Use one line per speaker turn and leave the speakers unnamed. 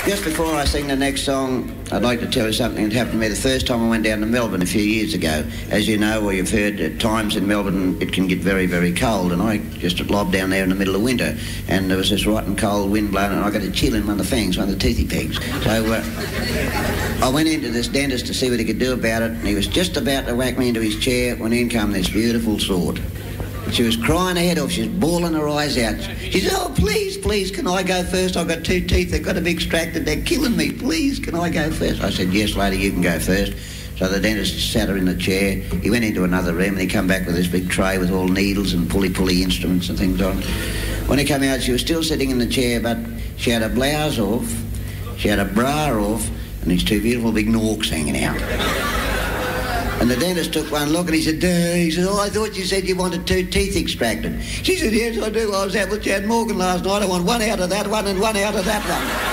Just before I sing the next song, I'd like to tell you something that happened to me the first time I went down to Melbourne a few years ago. As you know, or you've heard, at times in Melbourne it can get very, very cold, and I just lobbed down there in the middle of winter, and there was this rotten cold wind blowing, and I got a chill in one of the fangs, one of the toothy pegs. So I went into this dentist to see what he could do about it, and he was just about to whack me into his chair when in came this beautiful sword. She was crying her head off. She was bawling her eyes out. She said, "Oh, please, please, can I go first? I've got 2 teeth. They've got to be extracted. They're killing me. Please, can I go first?" I said, "Yes, lady, you can go first." So the dentist sat her in the chair. He went into another room and he come back with this big tray with all needles and pulley instruments and things on. When he came out, she was still sitting in the chair, but she had a blouse off, she had a bra off, and these 2 beautiful big norks hanging out. And the dentist took one look and he said, "Oh, I thought you said you wanted 2 teeth extracted." She said, "Yes, I do. I was out with Chad Morgan last night. I want one out of that one and one out of that one."